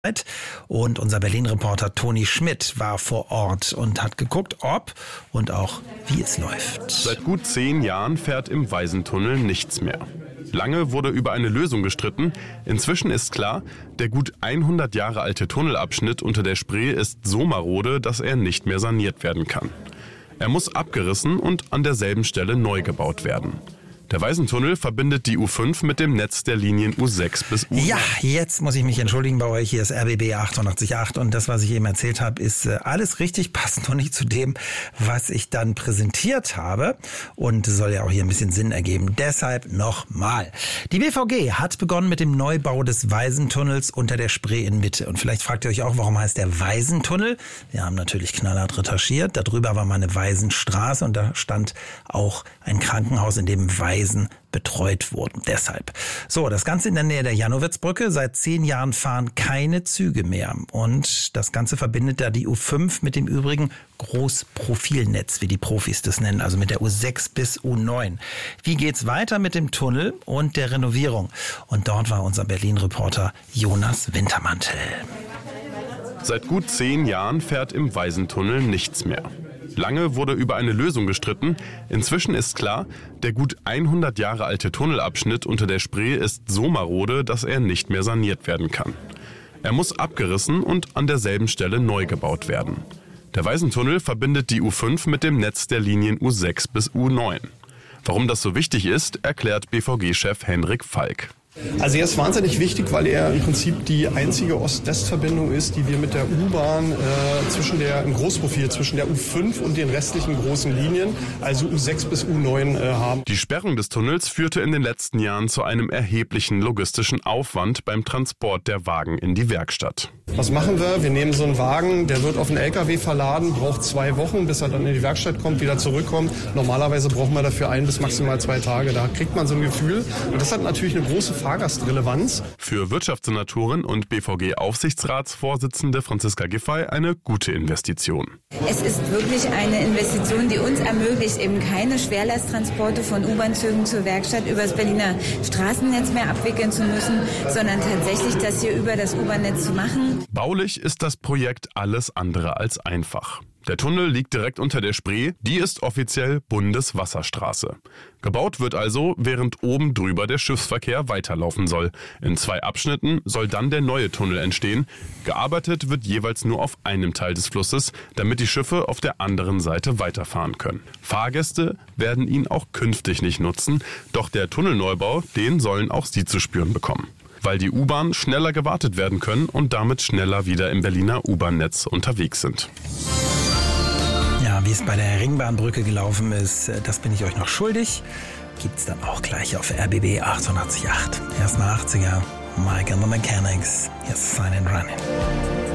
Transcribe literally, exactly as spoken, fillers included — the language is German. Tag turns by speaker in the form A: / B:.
A: Und unser Berlin-Reporter Toni Schmidt war vor Ort und hat geguckt, ob und auch wie es läuft.
B: Seit gut zehn Jahren fährt im Weisentunnel nichts mehr. Lange wurde über eine Lösung gestritten. Inzwischen ist klar, der gut hundert Jahre alte Tunnelabschnitt unter der Spree ist so marode, dass er nicht mehr saniert werden kann. Er muss abgerissen und an derselben Stelle neu gebaut werden. Der Weisentunnel verbindet die U fünf mit dem Netz der Linien U sechs bis U neun.
A: Ja, jetzt muss ich mich entschuldigen bei euch. Hier ist R B B achtundachtzig Komma acht und das, was ich eben erzählt habe, ist äh, alles richtig, passt noch nicht zu dem, was ich dann präsentiert habe und soll ja auch hier ein bisschen Sinn ergeben. Deshalb nochmal. Die B V G hat begonnen mit dem Neubau des Weisentunnels unter der Spree in Mitte. Und vielleicht fragt ihr euch auch, warum heißt der Weisentunnel? Wir haben natürlich knallhart recherchiert. Darüber war mal eine Waisenstraße und da stand auch ein Krankenhaus, in dem Waisen betreut wurden. Deshalb. So, das Ganze in der Nähe der Jannowitzbrücke. Seit zehn Jahren fahren keine Züge mehr. Und das Ganze verbindet da die U fünf mit dem übrigen Großprofilnetz, wie die Profis das nennen, also mit der U sechs bis U neun. Wie geht's weiter mit dem Tunnel und der Renovierung? Und dort war unser Berlin-Reporter Jonas Wintermantel.
B: Seit gut zehn Jahren fährt im Weisentunnel nichts mehr. Lange wurde über eine Lösung gestritten. Inzwischen ist klar, der gut hundert Jahre alte Tunnelabschnitt unter der Spree ist so marode, dass er nicht mehr saniert werden kann. Er muss abgerissen und an derselben Stelle neu gebaut werden. Der Weisentunnel verbindet die U fünf mit dem Netz der Linien U sechs bis U neun. Warum das so wichtig ist, erklärt B V G-Chef Henrik Falk.
C: Also er ist wahnsinnig wichtig, weil er im Prinzip die einzige Ost-West-Verbindung ist, die wir mit der U-Bahn äh, zwischen der, im Großprofil zwischen der U fünf und den restlichen großen Linien, also U sechs bis U neun äh, haben.
B: Die Sperrung des Tunnels führte in den letzten Jahren zu einem erheblichen logistischen Aufwand beim Transport der Wagen in die Werkstatt.
C: Was machen wir? Wir nehmen so einen Wagen, der wird auf einen L K W verladen, braucht zwei Wochen, bis er dann in die Werkstatt kommt, wieder zurückkommt. Normalerweise brauchen wir dafür ein bis maximal zwei Tage. Da kriegt man so ein Gefühl. Und das hat natürlich eine große Fahrgastrelevanz.
B: Für Wirtschaftssenatorin und B V G-Aufsichtsratsvorsitzende Franziska Giffey eine gute Investition.
D: Es ist wirklich eine Investition, die uns ermöglicht, eben keine Schwerlasttransporte von U-Bahn-Zügen zur Werkstatt über das Berliner Straßennetz mehr abwickeln zu müssen, sondern tatsächlich das hier über das U-Bahn-Netz zu machen.
B: Baulich ist das Projekt alles andere als einfach. Der Tunnel liegt direkt unter der Spree, die ist offiziell Bundeswasserstraße. Gebaut wird also, während oben drüber der Schiffsverkehr weiterlaufen soll. In zwei Abschnitten soll dann der neue Tunnel entstehen. Gearbeitet wird jeweils nur auf einem Teil des Flusses, damit die Schiffe auf der anderen Seite weiterfahren können. Fahrgäste werden ihn auch künftig nicht nutzen, doch der Tunnelneubau, den sollen auch sie zu spüren bekommen. Weil die U-Bahn schneller gewartet werden können und damit schneller wieder im Berliner U-Bahn-Netz unterwegs sind.
A: Ja, wie es bei der Ringbahnbrücke gelaufen ist, das bin ich euch noch schuldig. Gibt's dann auch gleich auf R B B achtundachtzig Komma acht. Erstmal achtziger, Mike and the Mechanics, jetzt Sign and Running.